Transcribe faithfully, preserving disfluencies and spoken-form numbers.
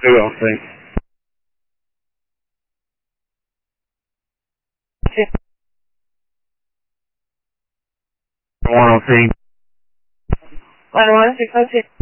Two will see. One will see. One one six oh two.